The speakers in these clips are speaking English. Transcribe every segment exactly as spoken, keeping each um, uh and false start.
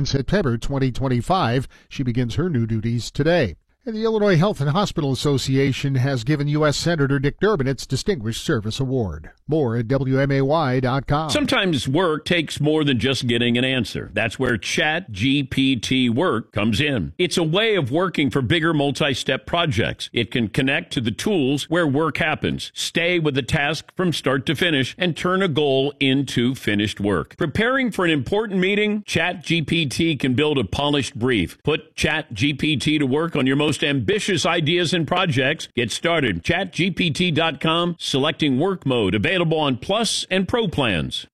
in September twenty twenty-five. She begins her new duties today. And the Illinois Health and Hospital Association has given U S Senator Dick Durbin its Distinguished Service Award. More at W M A Y dot com. Sometimes work takes more than just getting an answer. That's where Chat G P T Work comes in. It's a way of working for bigger multi-step projects. It can connect to the tools where work happens, stay with the task from start to finish, and turn a goal into finished work. Preparing for an important meeting? Chat G P T can build a polished brief. Put Chat G P T to work on your most ambitious ideas and projects. Get started. Chat G P T dot com, selecting work mode, available on Plus and Pro plans.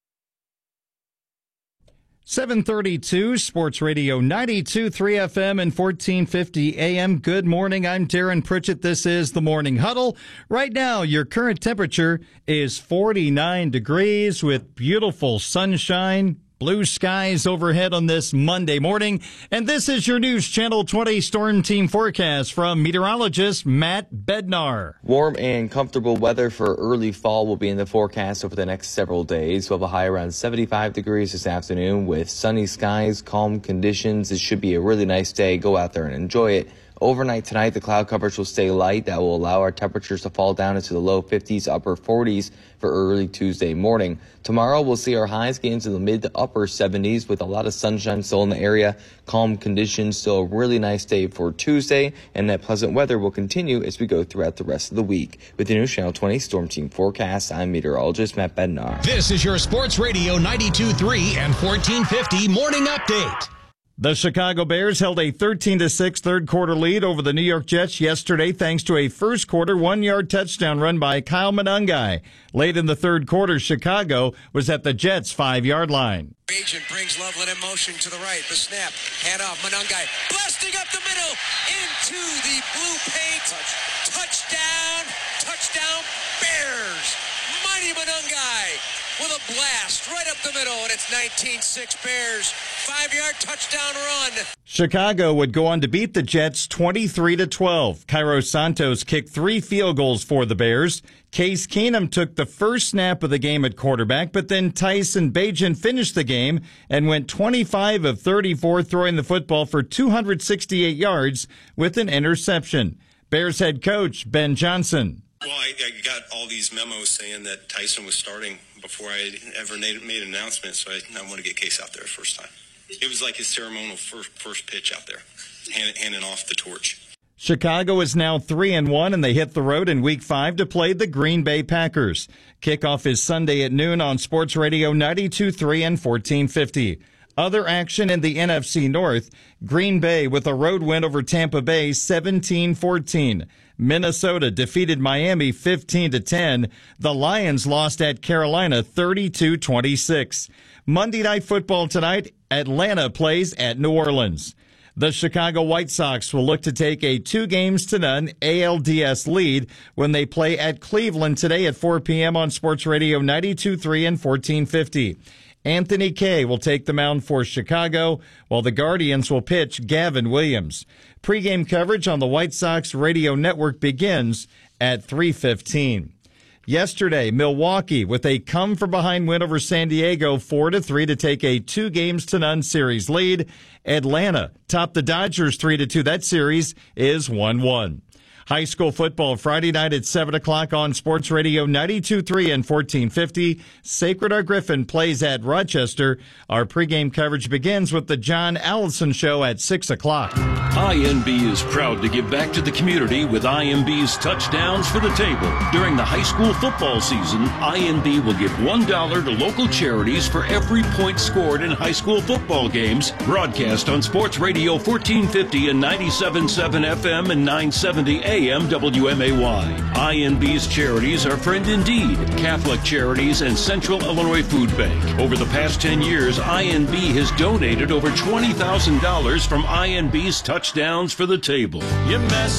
seven thirty-two, Sports Radio ninety-two point three F M and fourteen fifty A M. Good morning. I'm Darren Pritchett. This is the Morning Huddle. Right now, your current temperature is forty-nine degrees with beautiful sunshine, blue skies overhead on this Monday morning. And this is your News Channel twenty Storm Team forecast from meteorologist Matt Bednar. Warm and comfortable weather for early fall will be in the forecast over the next several days. We'll have a high around seventy-five degrees this afternoon with sunny skies, calm conditions. It should be a really nice day. Go out there and enjoy it. Overnight tonight, the cloud coverage will stay light. That will allow our temperatures to fall down into the low fifties, upper forties for early Tuesday morning. Tomorrow, we'll see our highs get into the mid to upper seventies with a lot of sunshine still in the area. Calm conditions, still a really nice day for Tuesday, and that pleasant weather will continue as we go throughout the rest of the week. With the News Channel twenty Storm Team forecast, I'm meteorologist Matt Bednar. This is your Sports Radio ninety-two point three and fourteen fifty Morning Update. The Chicago Bears held a thirteen to six third-quarter lead over the New York Jets yesterday thanks to a first-quarter one-yard touchdown run by Kyle Monangai. Late in the third quarter, Chicago was at the Jets' five-yard line. Agent brings Loveland in motion to the right. The snap, hand off, Monangai blasting up the middle into the blue paint. Touch. Touchdown, touchdown, Bears. Mighty Monangai with a blast right up the middle, and it's nineteen six Bears. Five-yard touchdown run. Chicago would go on to beat the Jets twenty-three to twelve. Cairo Santos kicked three field goals for the Bears. Case Keenum took the first snap of the game at quarterback, but then Tyson Bagent finished the game and went twenty-five of thirty-four, throwing the football for two hundred sixty-eight yards with an interception. Bears head coach Ben Johnson. Well, I, I got all these memos saying that Tyson was starting before I ever made, made an announcement, so I, I want to get Case out there first time. It was like his ceremonial first, first pitch out there, hand, handing off the torch. Chicago is now three and one, and they hit the road in Week five to play the Green Bay Packers. Kickoff is Sunday at noon on Sports Radio ninety-two point three and fourteen fifty. Other action in the N F C North, Green Bay with a road win over Tampa Bay seventeen fourteen. Minnesota defeated Miami fifteen to ten. The Lions lost at Carolina thirty-two twenty-six. Monday Night Football tonight, Atlanta plays at New Orleans. The Chicago White Sox will look to take a two games to none A L D S lead when they play at Cleveland today at four p.m. on Sports Radio ninety-two point three and fourteen fifty. Anthony Kay will take the mound for Chicago, while the Guardians will pitch Gavin Williams. Pre-game coverage on the White Sox radio network begins at three fifteen. Yesterday, Milwaukee with a come-from-behind win over San Diego four to three to take a two games to none series lead. Atlanta topped the Dodgers three to two. That series is one one. High school football Friday night at seven o'clock on Sports Radio ninety-two point three and fourteen fifty. Sacred Heart Griffin plays at Rochester. Our pregame coverage begins with the John Allison Show at six o'clock. I N B is proud to give back to the community with I M B's Touchdowns for the Table. During the high school football season, I N B will give one dollar to local charities for every point scored in high school football games. Broadcast on Sports Radio fourteen fifty and ninety-seven point seven F M and nine seventy A M W M A Y. I N B's charities are Friend Indeed, Catholic Charities, and Central Illinois Food Bank. Over the past ten years, I N B has donated over twenty thousand dollars from I N B's Touchdowns for the Table. You mess